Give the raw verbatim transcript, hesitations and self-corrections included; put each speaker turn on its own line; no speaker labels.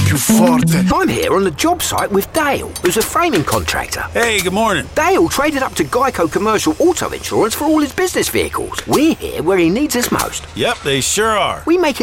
più forte.
I'm here on the job site with Dale, who's a framing contractor.
Hey, good morning.
Dale traded up to Geico Commercial Auto Insurance for all his business vehicles. We're here where he needs us most.
Yep, they sure are.
We make